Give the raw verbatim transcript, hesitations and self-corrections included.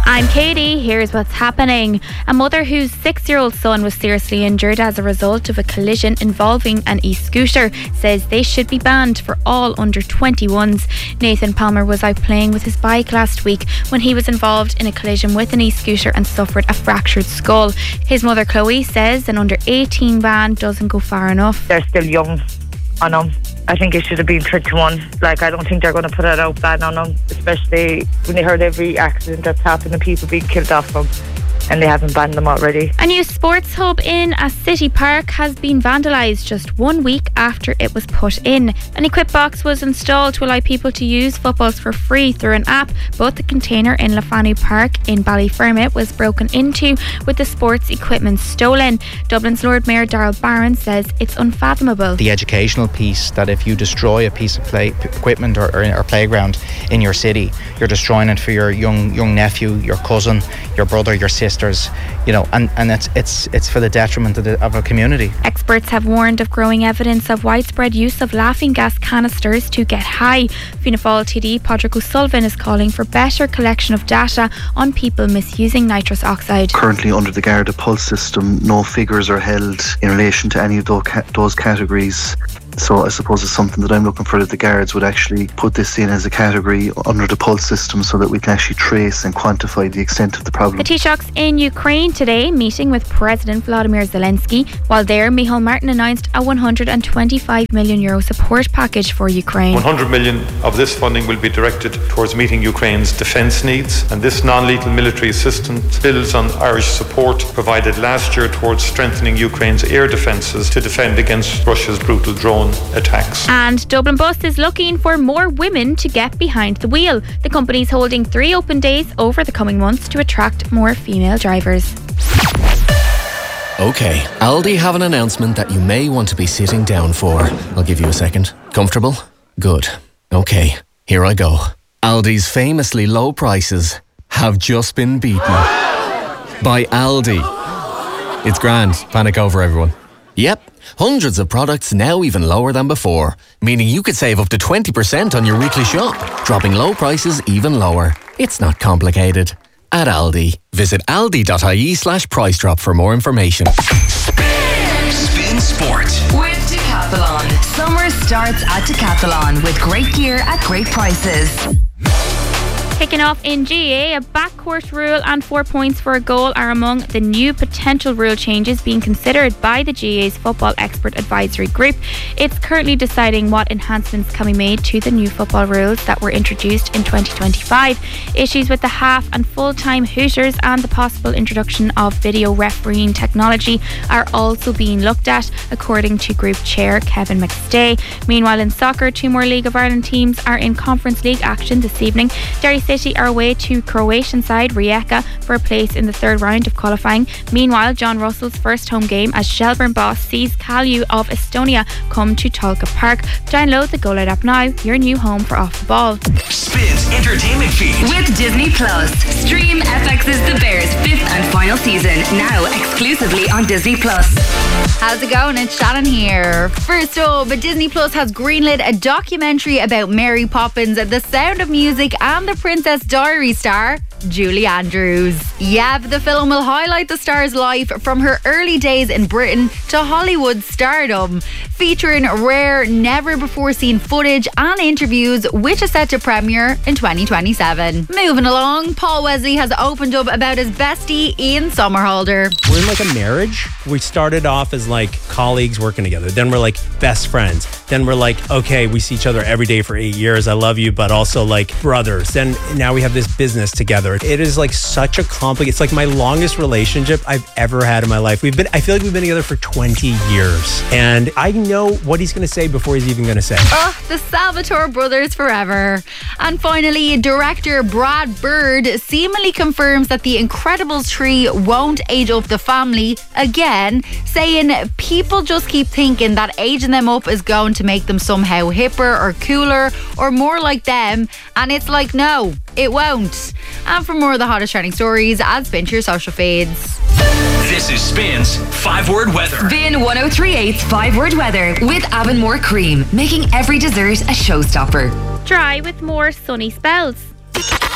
I'm Katie. Here's what's happening. A mother whose six-year-old son was seriously injured as a result of a collision involving an e-scooter says they should be banned for all under twenty-ones. Nathan Palmer was out playing with his bike last week when he was involved in a collision with an e-scooter and suffered a fractured skull. His mother Chloe says an under eighteen ban doesn't go far enough. They're still young on them. I think it should have been twenty-one. Like, I don't think they're going to put it out ban on them, especially when they heard every accident that's happened and people being killed off them, and they haven't banned them already. A new sports hub in a city park has been vandalised just one week after it was put in. An equip box was installed to allow people to use footballs for free through an app, but the container in Lafanu Park in Ballyfermot was broken into with the sports equipment stolen. Dublin's Lord Mayor Darrell Barron says it's unfathomable. The educational piece, that if you destroy a piece of play equipment or, or, or playground in your city, you're destroying it for your young young nephew, your cousin, your brother, your sister. You know, and, and it's it's it's for the detriment of, the, of a community. Experts have warned of growing evidence of widespread use of laughing gas canisters to get high. Fianna Fáil T D Padraig O'Sullivan is calling for better collection of data on people misusing nitrous oxide. Currently, under the Garda Pulse system, no figures are held in relation to any of those categories. So I suppose it's something that I'm looking for, that the guards would actually put this in as a category under the Pulse system so that we can actually trace and quantify the extent of the problem. The Taoiseachs in Ukraine today meeting with President Vladimir Zelensky. While there, Micheál Martin announced a one hundred twenty-five million euro support package for Ukraine. one hundred million of this funding will be directed towards meeting Ukraine's defence needs, and this non-lethal military assistance builds on Irish support provided last year towards strengthening Ukraine's air defences to defend against Russia's brutal drone attacks. And Dublin Bus is looking for more women to get behind the wheel. The company is holding three open days over the coming months to attract more female drivers. Okay, Aldi have an announcement that you may want to be sitting down for. I'll give you a second. Comfortable? Good. Okay, here I go. Aldi's famously low prices have just been beaten by Aldi. It's grand. Panic over, everyone. Yep, hundreds of products now even lower than before, meaning you could save up to twenty percent on your weekly shop, dropping low prices even lower. It's not complicated. At Aldi, visit aldi.ie slash price drop for more information. Spin Sport with Decathlon. Summer starts at Decathlon with great gear at great prices. Kicking off in G A A, a backcourt rule and four points for a goal are among the new potential rule changes being considered by the G A A's Football Expert Advisory Group. It's currently deciding what enhancements can be made to the new football rules that were introduced in twenty twenty-five. Issues with the half and full-time Hooters and the possible introduction of video refereeing technology are also being looked at, according to Group Chair Kevin McStay. Meanwhile, in soccer, two more League of Ireland teams are in Conference League action this evening. Derry City are away to Croatian side Rijeka for a place in the third round of qualifying. Meanwhile, John Russell's first home game as Shelbourne boss sees Kalju of Estonia come to Tolka Park. Download the Go Loud app now, your new home for Off the Ball. Spins entertainment feed with Disney Plus. Stream F X's The Bears fifth and final season now exclusively on Disney Plus. How's it going? It's Shannon here. First up, Disney Plus has greenlit a documentary about Mary Poppins, The Sound of Music, and the Princess Diary star Julie Andrews. Yeah, the film will highlight the star's life from her early days in Britain to Hollywood stardom, featuring rare, never-before-seen footage and interviews, which is set to premiere in twenty twenty-seven. Moving along, Paul Wesley has opened up about his bestie Ian Somerhalder. We're in like a marriage. We started off as like colleagues working together. Then we're like best friends. Then we're like, okay, we see each other every day for eight years. I love you, but also like brothers. Then now we have this business together. It is like such a complicated, it's like my longest relationship I've ever had in my life. We've been, I feel like we've been together for twenty years. And I know what he's going to say before he's even going to say. Oh, the Salvatore brothers forever. And finally, director Brad Bird seemingly confirms that The Incredibles three won't age up the family again, saying people just keep thinking that aging them up is going to make them somehow hipper or cooler or more like them. And it's like, no, it won't. And for more of the hottest trending stories, add Spin to your social feeds. This is Spin's five word weather. Spin one oh three point eight's five word weather with Avonmore Cream, making every dessert a showstopper. Dry with more sunny spells.